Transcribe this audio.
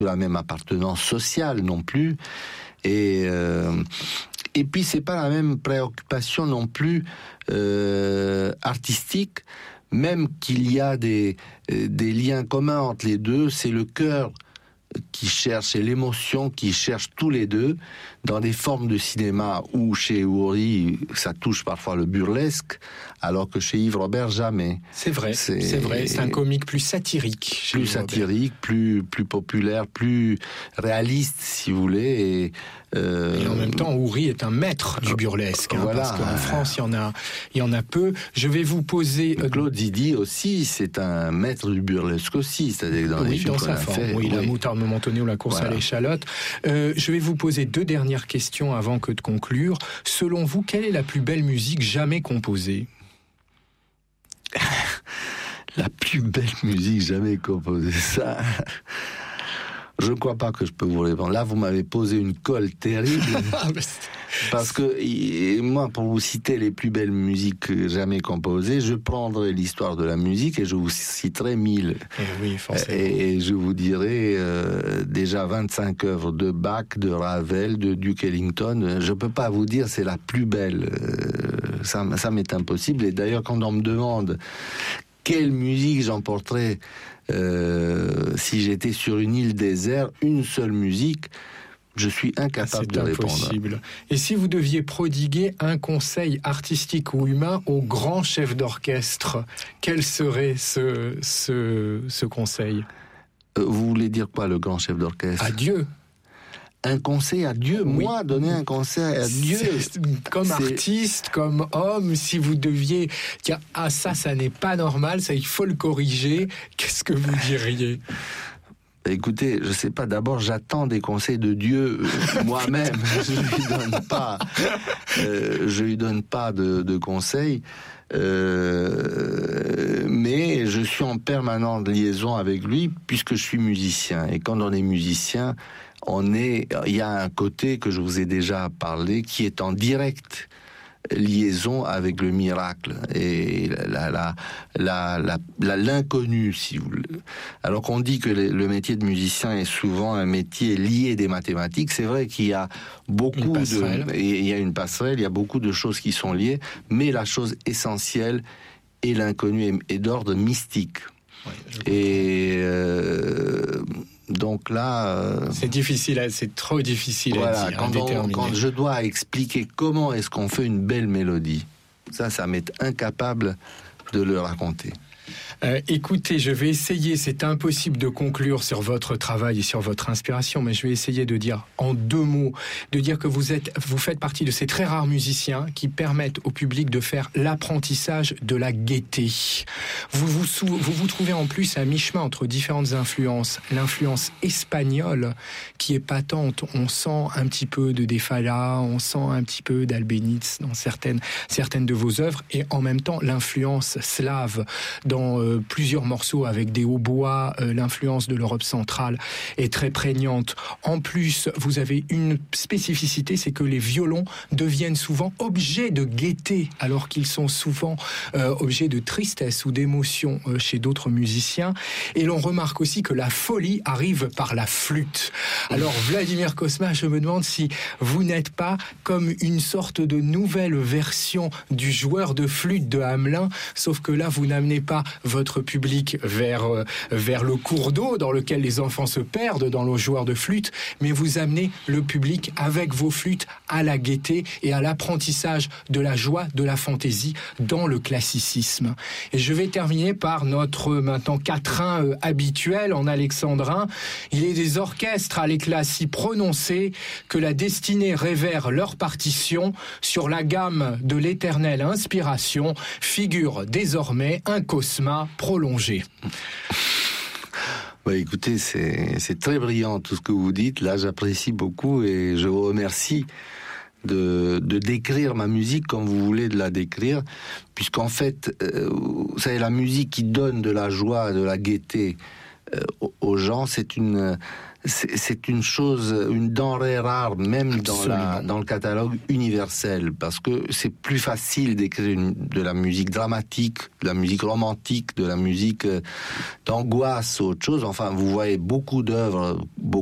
la même appartenance sociale non plus. Et puis c'est pas la même préoccupation non plus artistique, même qu'il y a des liens communs entre les deux. C'est le cœur qui cherche et l'émotion qui cherche tous les deux dans des formes de cinéma où chez Oury ça touche parfois le burlesque, alors que chez Yves Robert jamais. C'est vrai, c'est un comique plus satirique. Plus satirique, plus populaire, plus réaliste si vous voulez. Et en même temps, Oury est un maître du burlesque, voilà. Parce qu'en France, il y en a peu. Je vais vous poser... Claude Zidi aussi, c'est un maître du burlesque aussi, c'est-à-dire dans les films dans sa forme. Fait, la moutarde momentanée ou la course à l'échalote. Je vais vous poser 2 dernières questions avant que de conclure. Selon vous, quelle est la plus belle musique jamais composée ? La plus belle musique jamais composée, ça... Je ne crois pas que je peux vous répondre. Là, vous m'avez posé une colle terrible. Parce que moi, pour vous citer les plus belles musiques jamais composées, je prendrai l'histoire de la musique et je vous citerai 1000. Oui, forcément. Et je vous dirai déjà 25 œuvres de Bach, de Ravel, de Duke Ellington. Je ne peux pas vous dire c'est la plus belle. Ça m'est impossible. Et d'ailleurs, quand on me demande quelle musique j'emporterais si j'étais sur une île déserte, une seule musique, je suis incapable de répondre. Et si vous deviez prodiguer un conseil artistique ou humain au grand chef d'orchestre, quel serait ce conseil ? Vous voulez dire quoi, le grand chef d'orchestre ? Adieu. Un conseil à Dieu, moi donner un conseil à Dieu. Comme artiste, comme homme, si vous deviez dire ça n'est pas normal, ça il faut le corriger, qu'est-ce que vous diriez ? Écoutez, je sais pas, d'abord j'attends des conseils de Dieu moi-même, je lui donne pas de conseils. Mais je suis en permanente liaison avec lui puisque je suis musicien, et quand on est musicien, il y a un côté que je vous ai déjà parlé qui est en directe liaison avec le miracle et l'inconnu, si vous voulez. Alors qu'on dit que le métier de musicien est souvent un métier lié des mathématiques, c'est vrai qu'il y a beaucoup il y a une passerelle, il y a beaucoup de choses qui sont liées, mais la chose essentielle est l'inconnu et d'ordre mystique. Et donc là, c'est difficile, c'est trop difficile à dire, quand je dois expliquer comment est-ce qu'on fait une belle mélodie, ça m'est incapable de le raconter. Écoutez, je vais essayer, c'est impossible de conclure sur votre travail et sur votre inspiration, mais je vais essayer de dire en 2 mots, de dire que vous faites partie de ces très rares musiciens qui permettent au public de faire l'apprentissage de la gaieté. Vous vous trouvez en plus à mi-chemin entre différentes influences. L'influence espagnole qui est patente, on sent un petit peu de De Falla, on sent un petit peu d'Albéniz dans certaines de vos œuvres, et en même temps l'influence slave dans plusieurs morceaux avec des hautbois, l'influence de l'Europe centrale est très prégnante. En plus, vous avez une spécificité, c'est que les violons deviennent souvent objets de gaieté, alors qu'ils sont souvent objets de tristesse ou d'émotion chez d'autres musiciens. Et l'on remarque aussi que la folie arrive par la flûte. Alors, Vladimir Cosma, je me demande si vous n'êtes pas comme une sorte de nouvelle version du joueur de flûte de Hamelin, sauf que là, vous n'amenez pas votre public vers le cours d'eau dans lequel les enfants se perdent dans le joueur de flûte, mais vous amenez le public avec vos flûtes à la gaieté et à l'apprentissage de la joie, de la fantaisie dans le classicisme. Et je vais terminer par notre maintenant quatrain habituel en alexandrin. Il est des orchestres à l'éclat si prononcé que la destinée révère leur partition sur la gamme de l'éternelle inspiration figure désormais un Cosma prolongé. Écoutez, c'est très brillant tout ce que vous dites. Là, j'apprécie beaucoup et je vous remercie de décrire ma musique comme vous voulez de la décrire, puisqu'en fait, vous savez, la musique qui donne de la joie, de la gaieté aux gens, c'est une c'est une chose, une denrée rare, même dans le catalogue universel, parce que c'est plus facile d'écrire de la musique dramatique, de la musique romantique, de la musique d'angoisse, autre chose. Enfin, vous voyez beaucoup d'œuvres,